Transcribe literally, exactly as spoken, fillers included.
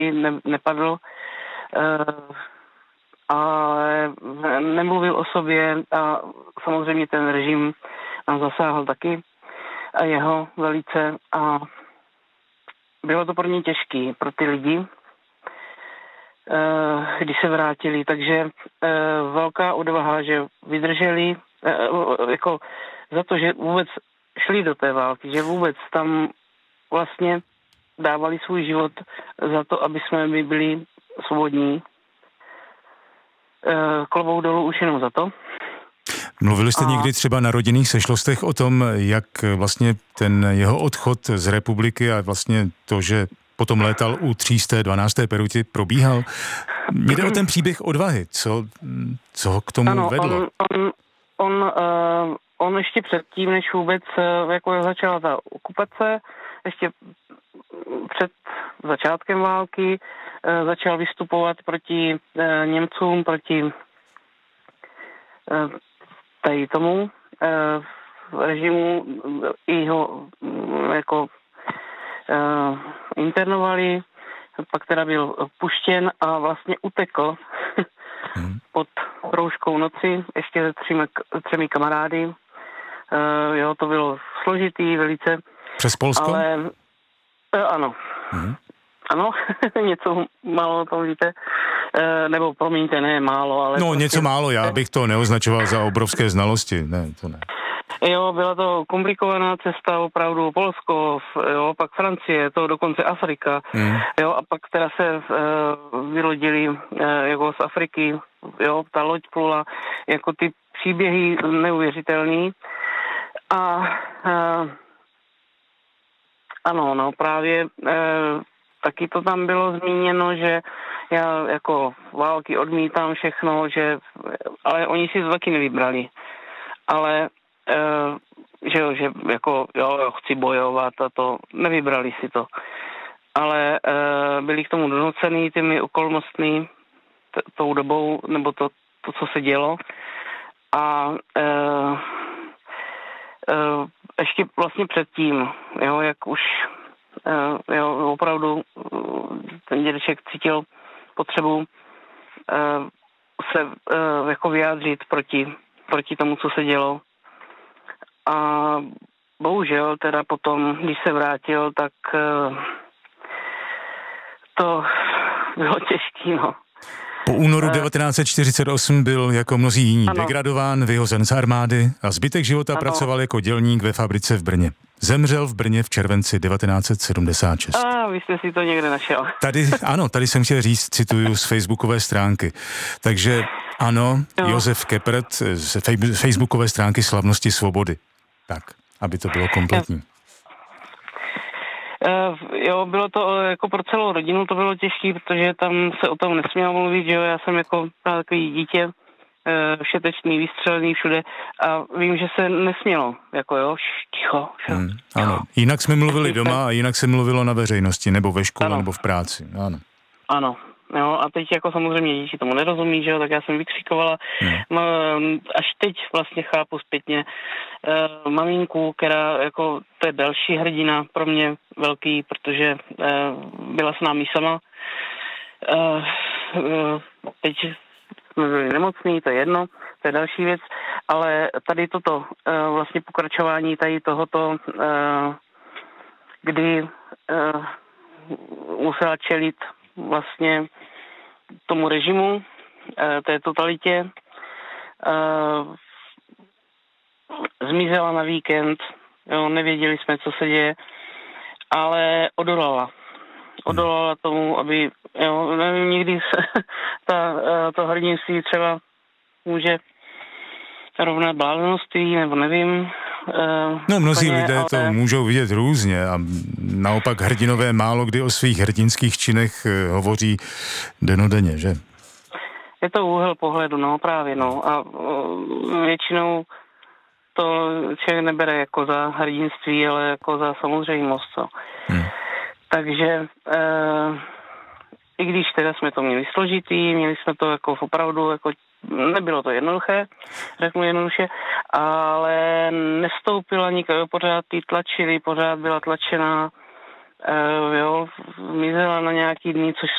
ne, nepadl, ale nemluvil o sobě a samozřejmě ten režim nám zasáhl taky a jeho velice a bylo to pro ně těžký, pro ty lidi, když se vrátili, takže velká odvaha, že vydrželi, jako za to, že vůbec šli do té války, že vůbec tam vlastně dávali svůj život za to, aby jsme my byli svobodní. Klobouk dolů už jenom za to. Mluvili jste a... někdy třeba na rodinných sešlostech o tom, jak vlastně ten jeho odchod z republiky a vlastně to, že potom létal u tří set dvanácté peruti, probíhal? Mně jde o ten příběh odvahy. Co, co ho k tomu ano, vedlo? On, on, on, uh, on ještě předtím, než vůbec uh, jako začala ta okupace, ještě před začátkem války uh, začal vystupovat proti uh, Němcům, proti uh, tady tomu uh, režimu, i ho uh, jako uh, internovali, pak teda byl puštěn a vlastně utekl hmm. pod rouškou noci, ještě se třemi, třemi kamarády. Uh, jo, to bylo složitý velice. Přes Polsko? Ale uh, ano. Hmm. Ano, něco málo to víte. Uh, nebo promiňte, ne málo, ale... No prostě... něco málo, já bych to neoznačoval za obrovské znalosti. Ne, to ne. Jo, byla to komplikovaná cesta, opravdu Polsko, jo, pak Francie, to dokonce Afrika, mm. jo, a pak teda se uh, vylodili uh, jako z Afriky, jo, ta loď plula, jako ty příběhy neuvěřitelný. A uh, ano, no právě uh, taky to tam bylo zmíněno, že já jako války odmítám všechno, že, ale oni si to taky nevybrali. Ale Uh, že jo, že jako jo, jo, chci bojovat a to, nevybrali si to. Ale uh, byli k tomu donucený těmi okolnostmi, t- tou dobou, nebo to, to, co se dělo. A uh, uh, ještě vlastně předtím, jo, jak už uh, jo, opravdu uh, ten dědeček cítil potřebu uh, se uh, jako vyjádřit proti, proti tomu, co se dělo. A bohužel teda potom, když se vrátil, tak uh, to bylo těžký, no. Po únoru devatenáct set čtyřicet osm byl jako mnozí jiní ano. degradován, vyhozen z armády a zbytek života ano. pracoval jako dělník ve fabrice v Brně. Zemřel v Brně v červenci devatenáct set sedmdesát šest. A vy jste si to někde našel. Tady, ano, tady jsem chtěl říct, cituju z facebookové stránky. Takže ano, jo. Josef Keppert z facebookové stránky Slavnosti svobody. Tak, aby to bylo kompletní. Uh, jo, bylo to jako pro celou rodinu, to bylo těžké, protože tam se o tom nesmělo mluvit, že jo, já jsem jako takový dítě, uh, všetečný, vystřelený všude a vím, že se nesmělo, jako jo, š, ticho, š, hmm, ano, jinak jsme mluvili doma a jinak se mluvilo na veřejnosti, nebo ve škole, ano. nebo v práci, ano. Ano. Jo, a teď jako samozřejmě děti tomu nerozumí, že jo, tak já jsem vykřikovala. Hmm. Až teď vlastně chápu zpětně uh, maminku, která jako to je další hrdina pro mě velký, protože uh, byla s námi sama. Uh, uh, teď jsme byli nemocní, to je jedno, to je další věc, ale tady toto uh, vlastně pokračování tady tohoto, uh, kdy uh, musela čelit vlastně tomu režimu, té totalitě. Zmizela na víkend, jo, nevěděli jsme, co se děje, ale odolala. Odolala tomu, aby, jo, nevím, někdy se ta, to hrdinství třeba může rovnat blázenství, nebo nevím. No mnozí úplně, lidé ale... to můžou vidět různě a naopak hrdinové málo kdy o svých hrdinských činech hovoří denodenně, že? Je to úhel pohledu, no právě, no. A většinou to člověk nebere jako za hrdinství, ale jako za samozřejmost, co. Hmm. Takže e, i když teda jsme to měli složitý, měli jsme to jako opravdu jako nebylo to jednoduché, řeknu jednoduše, ale nestoupila nikdo, pořád jí tlačili, pořád byla tlačená Uh, jo, mizela na nějaký dny, což